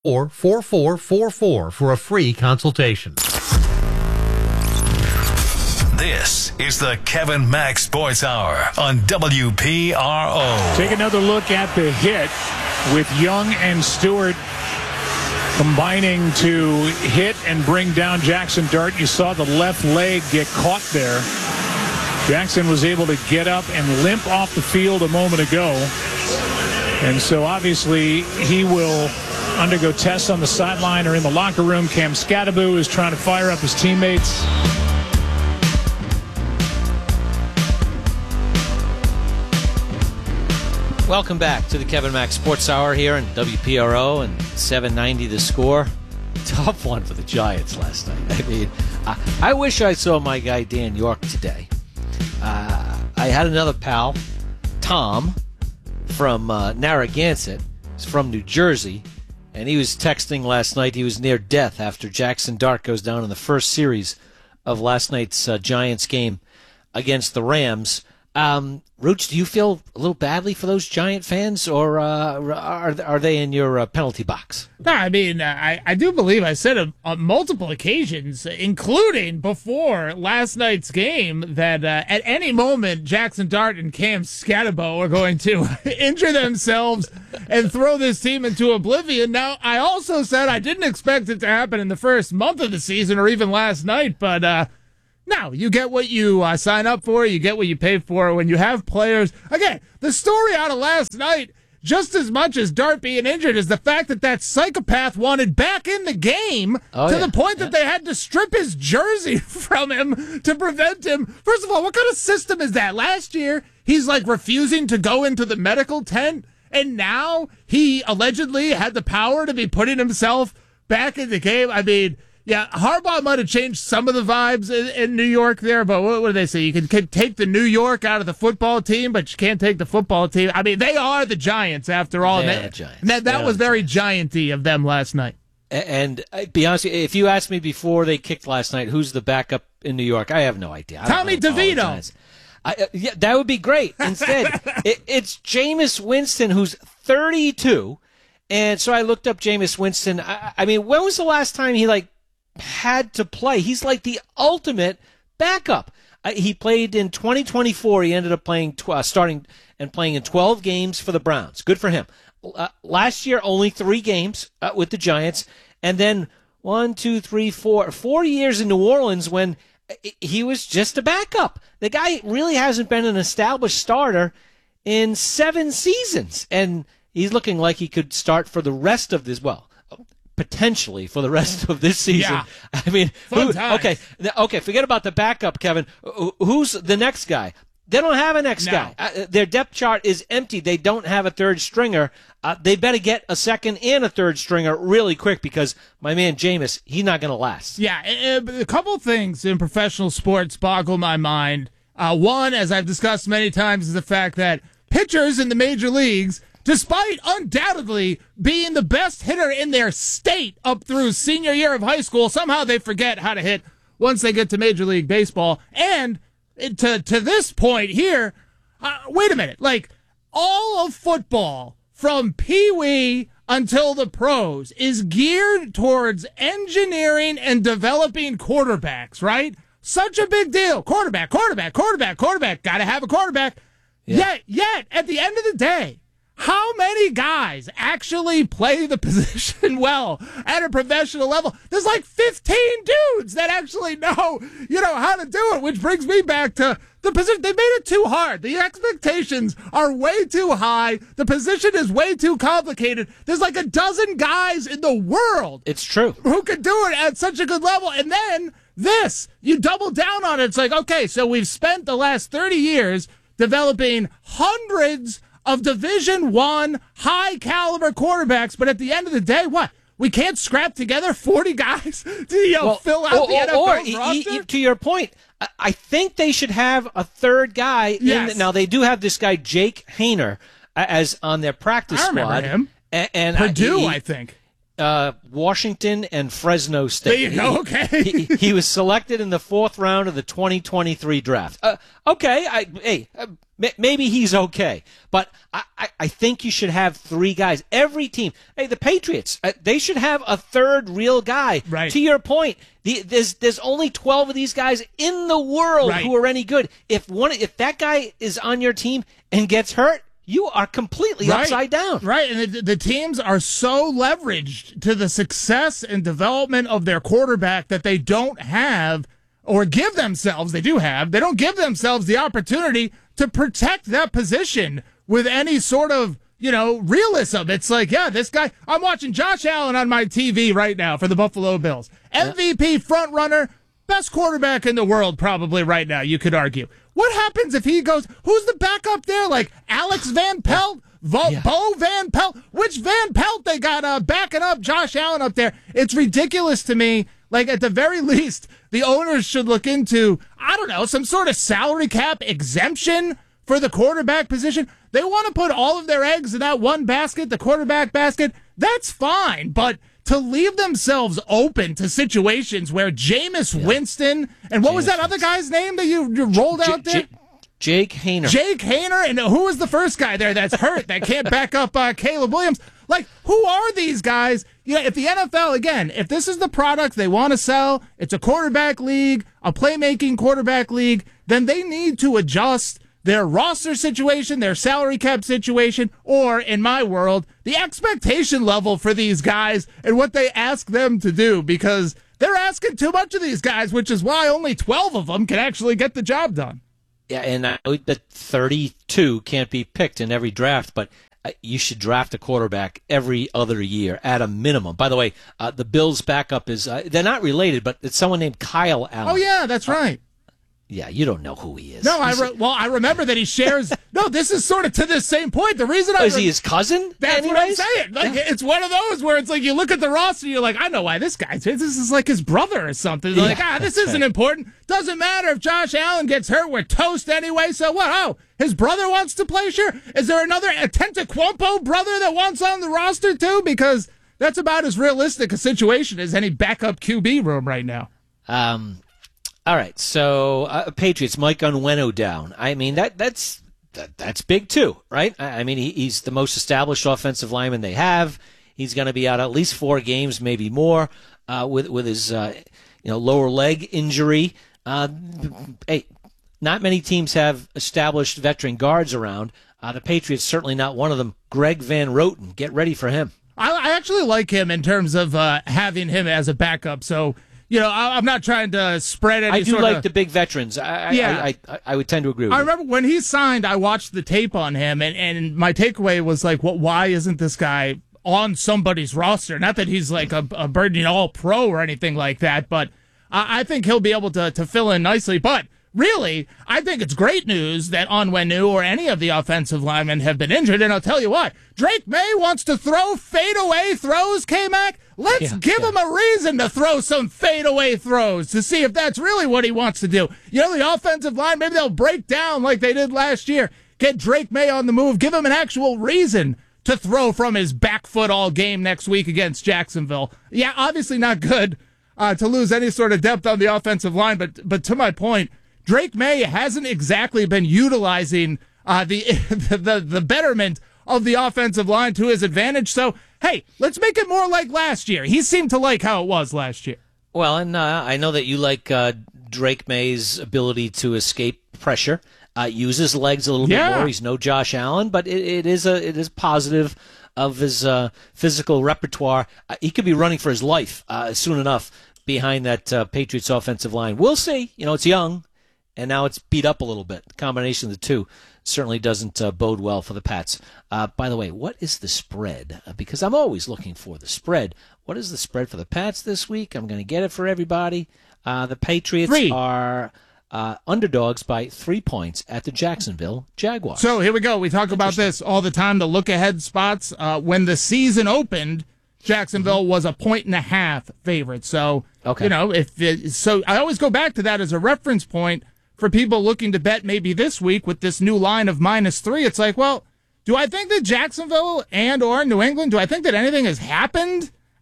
844-4444 for a free consultation. This is the Kevin Mack Sports Hour on WPRO. Take another look at the hit with Young and Stewart combining to hit and bring down Jackson Dart. You saw the left leg get caught there. Jackson was able to get up and limp off the field a moment ago. And so obviously he will undergo tests on the sideline or in the locker room. Cam Scadaboo is trying to fire up his teammates. Welcome back to the Kevin Mack Sports Hour here on WPRO and 790 The Score. Tough one for the Giants last night. I mean, I wish I saw my guy Dan York today. I had another pal, Tom, from Narragansett. He's from New Jersey, and he was texting last night. He was near death after Jackson Dart goes down in the first series of last night's Giants game against the Rams. Rooch, do you feel a little badly for those Giant fans, or are they in your penalty box? No, I mean, I do believe I said on multiple occasions, including before last night's game, that at any moment Jackson Dart and Cam Scadaboo are going to injure themselves and throw this team into oblivion. Now, I also said I didn't expect it to happen in the first month of the season or even last night, but no, you get what you sign up for. You get what you pay for. When you have players, again, the story out of last night, just as much as Dart being injured, is the fact that psychopath wanted back in the game the point that they had to strip his jersey from him to prevent him. First of all, what kind of system is that? Last year, he's like refusing to go into the medical tent, and now he allegedly had the power to be putting himself back in the game. I mean, yeah, Harbaugh might have changed some of the vibes in New York there, but what do they say? You can take the New York out of the football team, but you can't take the football team. I mean, they are the Giants after all. They are the Giants. That was very Giant-y of them last night. And be honest, if you asked me before they kicked last night, who's the backup in New York, I have no idea. Tommy DeVito. Yeah, that would be great. Instead, it's Jameis Winston, who's 32. And so I looked up Jameis Winston. I mean, when was the last time he, had to play? He's like the ultimate backup. He played in 2024. He ended up playing starting and playing in 12 games for the Browns. Good for him. Last year, only 3 games with the Giants. And then 4 years in New Orleans when he was just a backup. The guy really hasn't been an established starter in 7 seasons. And he's looking like he could start for the rest of this, potentially for the rest of this season. Yeah. I mean, okay, forget about the backup, Kevin. Who's the next guy? They don't have a next guy. Their depth chart is empty. They don't have a third stringer. They better get a second and a third stringer really quick because my man Jameis, he's not going to last. Yeah, a couple things in professional sports boggle my mind. One, as I've discussed many times, is the fact that pitchers in the major leagues, despite undoubtedly being the best hitter in their state up through senior year of high school, somehow they forget how to hit once they get to Major League Baseball. And to this point here, wait a minute, all of football from Pee-wee until the pros is geared towards engineering and developing quarterbacks, right? Such a big deal. Quarterback. Got to have a quarterback. Yeah. Yet, at the end of the day, how many guys actually play the position well at a professional level? There's 15 dudes that actually know how to do it, which brings me back to the position. They made it too hard. The expectations are way too high. The position is way too complicated. There's a dozen guys in the world. It's true. Who could do it at such a good level. And then you double down on it. It's okay, so we've spent the last 30 years developing hundreds of Division I high-caliber quarterbacks, but at the end of the day, what? We can't scrap together 40 guys to fill out the NFL roster? To your point, I think they should have a third guy. Yes. Now, they do have this guy, Jake Haener, as on their practice squad. I remember him. And Purdue, I think. Washington and Fresno State. There you go. Okay. He was selected in the 4th round of the 2023 draft. Maybe he's okay, but I think you should have 3 guys. Every team, the Patriots, they should have a 3rd real guy. Right. To your point, there's only 12 of these guys in the world who are any good. If that guy is on your team and gets hurt, you are completely upside down. Right, and the teams are so leveraged to the success and development of their quarterback that they don't have, or give themselves, they don't give themselves the opportunity to protect that position with any sort of, realism. It's like, this guy, I'm watching Josh Allen on my TV right now for the Buffalo Bills. MVP front runner, best quarterback in the world probably right now, you could argue. What happens if he goes, who's the backup there? Like Alex Van Pelt? Bo Van Pelt? Which Van Pelt they got backing up Josh Allen up there? It's ridiculous to me. Like, at the very least, the owners should look into, some sort of salary cap exemption for the quarterback position. They want to put all of their eggs in that one basket, the quarterback basket. That's fine, but to leave themselves open to situations where Jameis Winston, and what was that other guy's name that you rolled out there? Jake Haener. Jake Haener, and who was the first guy there that's hurt that can't back up Caleb Williams? Like, who are these guys? If the NFL, again, if this is the product they want to sell, it's a quarterback league, a playmaking quarterback league, then they need to adjust their roster situation, their salary cap situation, or, in my world, the expectation level for these guys and what they ask them to do, because they're asking too much of these guys, which is why only 12 of them can actually get the job done. Yeah, and that 32 can't be picked in every draft, but you should draft a quarterback every other year at a minimum. By the way, the Bills' backup is, they're not related, but it's someone named Kyle Allen. Oh, yeah, that's right. Yeah, you don't know who he is. No, I remember that he shares. No, this is sort of to this same point. The reason is he his cousin? That's what I'm saying. Like, it's one of those where it's like you look at the roster, you're like, I know why this guy's here. This is like his brother or something. They're like, this isn't important. Doesn't matter if Josh Allen gets hurt. We're toast anyway. So what? Oh, his brother wants to play. Sure. Is there another Atentacuompo brother that wants on the roster too? Because that's about as realistic a situation as any backup QB room right now. All right, so Patriots, Mike Onwenu down. I mean, that's big too, right? I mean, he's the most established offensive lineman they have. He's going to be out at least 4 games, maybe more, with his lower leg injury. Hey, not many teams have established veteran guards around. The Patriots certainly not one of them. Greg Van Roten, get ready for him. I actually like him in terms of having him as a backup. So. I'm not trying to spread any. I do like the big veterans. I would tend to agree with you. I remember when he signed, I watched the tape on him, and my takeaway was like, why isn't this guy on somebody's roster? Not that he's like a burgeoning all-pro or anything like that, but I think he'll be able to fill in nicely. But really, I think it's great news that Onwenu or any of the offensive linemen have been injured, and I'll tell you what, Drake May wants to throw fadeaway throws, K-Mac. Let's give him a reason to throw some fadeaway throws to see if that's really what he wants to do. The offensive line, maybe they'll break down like they did last year. Get Drake May on the move. Give him an actual reason to throw from his back foot all game next week against Jacksonville. Yeah, obviously not good to lose any sort of depth on the offensive line, but to my point, Drake May hasn't exactly been utilizing the betterment of the offensive line to his advantage. So, hey, let's make it more like last year. He seemed to like how it was last year. Well, and I know that you like Drake May's ability to escape pressure, use his legs a little bit more. He's no Josh Allen, but it is positive of his physical repertoire. He could be running for his life soon enough behind that Patriots offensive line. We'll see. It's young, and now it's beat up a little bit. The combination of the two certainly doesn't bode well for the Pats. By the way, what is the spread? Because I'm always looking for the spread. What is the spread for the Pats this week? I'm going to get it for everybody. The Patriots are underdogs by 3 points at the Jacksonville Jaguars. So here we go. We talk about this all the time, the look-ahead spots. When the season opened, Jacksonville was a 1.5 favorite. So, so I always go back to that as a reference point for people looking to bet maybe this week with this new line of -3. It's like, well, do I think that Jacksonville and or New England, do I think that anything has happened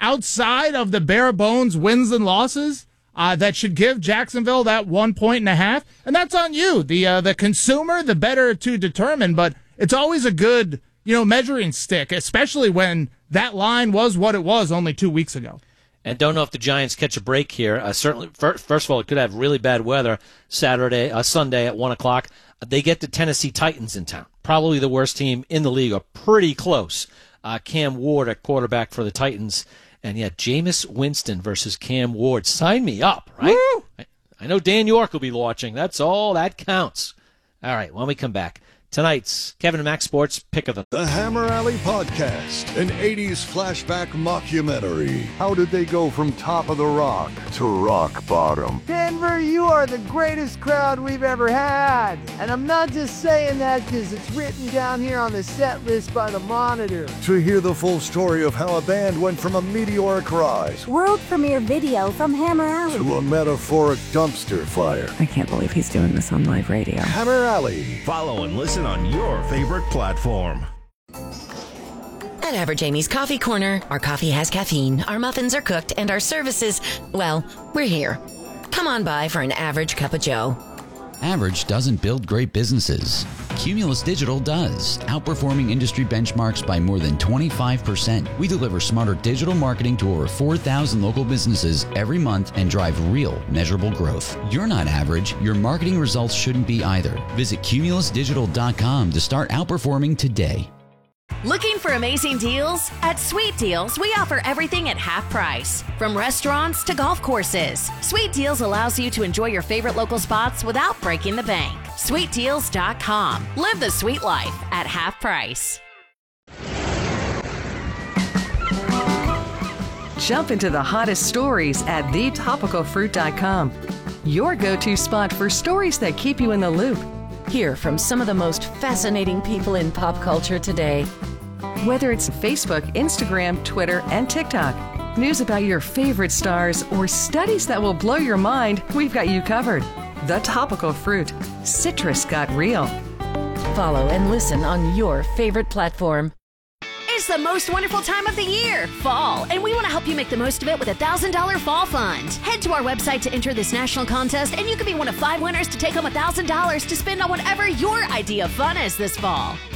outside of the bare bones wins and losses that should give Jacksonville that 1.5 points. And that's on you, the consumer, the better to determine. But it's always a good, measuring stick, especially when that line was what it was only 2 weeks ago. And don't know if the Giants catch a break here. Certainly, first of all, it could have really bad weather Sunday at 1 o'clock. They get the Tennessee Titans in town. Probably the worst team in the league, or pretty close. Cam Ward at quarterback for the Titans. And yeah, Jameis Winston versus Cam Ward. Sign me up, right? Woo! I know Dan York will be watching. That's all that counts. All right, when we come back, tonight's Kevin and Max Sports Pick of The Hammer Alley Podcast, an 80s flashback mockumentary. How did they go from top of the rock to rock bottom? Denver, you are the greatest crowd we've ever had. And I'm not just saying that because it's written down here on the set list by the Monitor. To hear the full story of how a band went from a meteoric rise world premiere video from Hammer Alley to a metaphoric dumpster fire. I can't believe he's doing this on live radio. Hammer Alley. Follow and listen on your favorite platform. At Average Amy's Coffee Corner, our coffee has caffeine, our muffins are cooked, and our services, well, we're here. Come on by for an average cup of joe. Average doesn't build great businesses. Cumulus Digital does, outperforming industry benchmarks by more than 25%. We deliver smarter digital marketing to over 4,000 local businesses every month and drive real, measurable growth. You're not average. Your marketing results shouldn't be either. Visit cumulusdigital.com to start outperforming today. Looking for amazing deals? At Sweet Deals, we offer everything at half price. From restaurants to golf courses, Sweet Deals allows you to enjoy your favorite local spots without breaking the bank. SweetDeals.com. Live the sweet life at half price. Jump into the hottest stories at thetopicalfruit.com. Your go-to spot for stories that keep you in the loop. Hear from some of the most fascinating people in pop culture today. Whether it's Facebook, Instagram, Twitter, and TikTok, news about your favorite stars, or studies that will blow your mind, we've got you covered. The Topical Fruit. Citrus got real. Follow and listen on your favorite platform. It's the most wonderful time of the year, fall, and we want to help you make the most of it with a $1,000 fall fund. Head to our website to enter this national contest, and you could be one of 5 winners to take home $1,000 to spend on whatever your idea of fun is this fall.